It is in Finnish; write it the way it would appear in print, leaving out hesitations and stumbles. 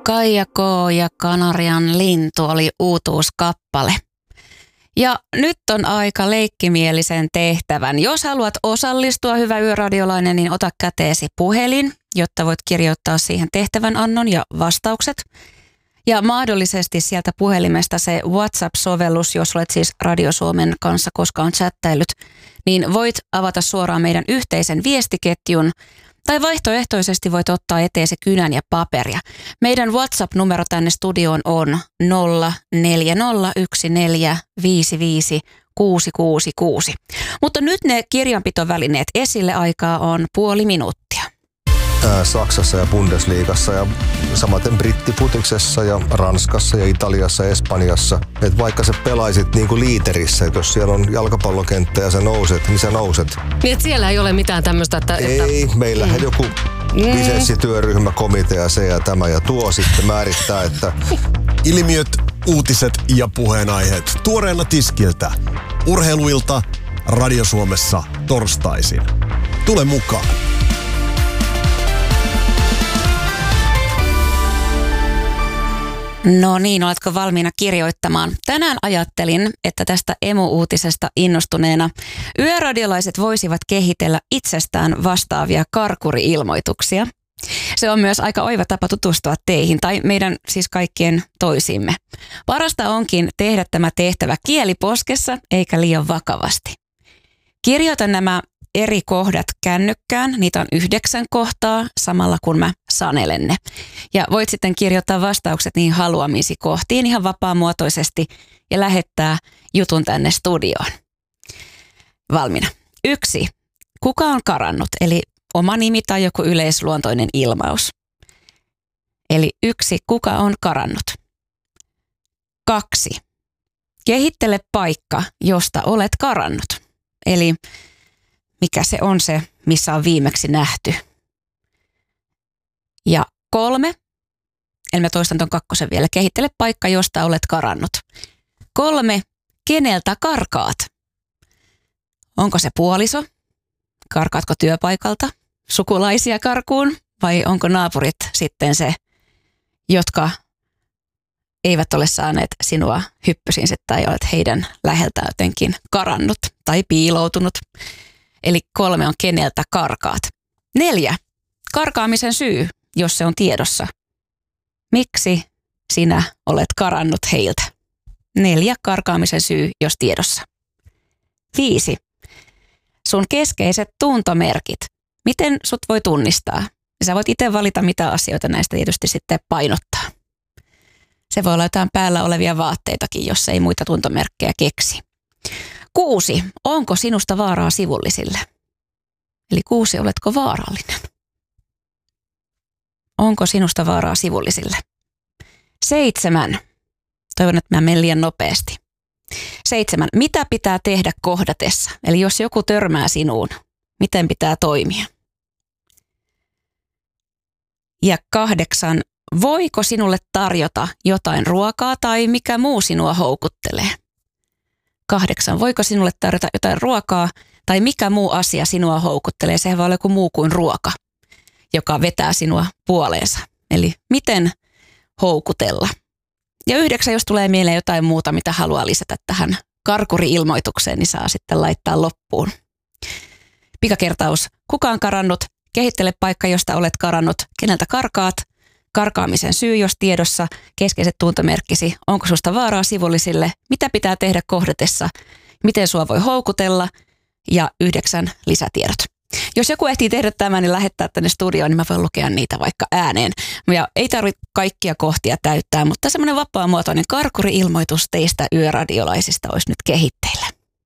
Kaija K. ja Kanarian lintu oli uutuuskappale. Ja nyt on aika leikkimielisen tehtävän. Jos haluat osallistua, hyvä yöradiolainen, niin ota käteesi puhelin, jotta voit kirjoittaa siihen tehtävän annon ja vastaukset. Ja mahdollisesti sieltä puhelimesta se WhatsApp-sovellus, jos olet siis Radio Suomen kanssa koskaan chattaillut, niin voit avata suoraan meidän yhteisen viestiketjun. Tai vaihtoehtoisesti voit ottaa eteesi kynän ja paperia. Meidän WhatsApp-numero tänne studioon on 0401455666. Mutta nyt ne kirjanpitovälineet esille, aikaa on puoli minuuttia. Saksassa ja Bundesliigassa ja samaten brittiputiksessa ja Ranskassa ja Italiassa ja Espanjassa. Et vaikka sä pelaisit niinku liiterissä, että jos siellä on jalkapallokenttä ja sä nouset, niin sä nouset. Niin et siellä ei ole mitään tämmöistä, Ei, meillähän joku lisenssityöryhmä, komitea, se ja tämä ja tuo sitten määrittää, että... Ilmiöt, uutiset ja puheenaiheet tuoreena tiskiltä. Urheiluilta Radio Suomessa torstaisin. Tule mukaan. No niin, oletko valmiina kirjoittamaan? Tänään ajattelin, että tästä emu-uutisesta innostuneena yöradiolaiset voisivat kehitellä itsestään vastaavia karkuri-ilmoituksia. Se on myös aika oiva tapa tutustua teihin tai meidän siis kaikkien toisimme. Parasta onkin tehdä tämä tehtävä kieliposkessa eikä liian vakavasti. Kirjoita nämä eri kohdat kännykkään, niitä on 9 kohtaa samalla kun mä sanelen ne. Ja voit sitten kirjoittaa vastaukset niihin haluamisi kohtiin ihan vapaamuotoisesti ja lähettää jutun tänne studioon. Valmiina. 1. Kuka on karannut? Eli oma nimi tai joku yleisluontoinen ilmaus. Eli 1. Kuka on karannut? 2. Kehittele paikka, josta olet karannut. Eli mikä se on se, missä on viimeksi nähty. Ja 3, eli mä toistan ton 2 vielä, kehittele paikka, josta olet karannut. 3, keneltä karkaat? Onko se puoliso? Karkaatko työpaikalta? Sukulaisia karkuun? Vai onko naapurit sitten se, jotka eivät ole saaneet sinua hyppysiinsä tai olet heidän läheltä jotenkin karannut tai piiloutunut? Eli 3 on keneltä karkaat. 4. Karkaamisen syy, jos se on tiedossa. Miksi sinä olet karannut heiltä? 4. Karkaamisen syy, jos tiedossa. 5. Sun keskeiset tuntomerkit. Miten sut voi tunnistaa? Sä voit itse valita, mitä asioita näistä tietysti sitten painottaa. Se voi olla jotain päällä olevia vaatteitakin, jos ei muita tuntomerkkejä keksi. 6. Onko sinusta vaaraa sivullisille? Eli 6. Oletko vaarallinen? Onko sinusta vaaraa sivullisille? 7. Toivon, että mä menen liian nopeasti. 7. Mitä pitää tehdä kohdatessa? Eli jos joku törmää sinuun, miten pitää toimia? Ja 8. Voiko sinulle tarjota jotain ruokaa tai mikä muu sinua houkuttelee? 8. Voiko sinulle tarjota jotain ruokaa tai mikä muu asia sinua houkuttelee? Sehän voi olla joku muu kuin ruoka, joka vetää sinua puoleensa. Eli miten houkutella? Ja 9, jos tulee mieleen jotain muuta, mitä haluaa lisätä tähän karkuri-ilmoitukseen, niin saa sitten laittaa loppuun. Pikakertaus. Kuka on karannut? Kehittele paikka, josta olet karannut. Keneltä karkaat? Karkaamisen syy, jos tiedossa, keskeiset tuntomerkkisi, onko susta vaaraa sivullisille, mitä pitää tehdä kohdatessa, miten sua voi houkutella ja 9 lisätiedot. Jos joku ehtii tehdä tämän, niin lähettää tänne studioon, niin mä voin lukea niitä vaikka ääneen. Ja ei tarvitse kaikkia kohtia täyttää, mutta semmoinen vapaamuotoinen karkuri-ilmoitus teistä yöradiolaisista olisi nyt kehitteillä.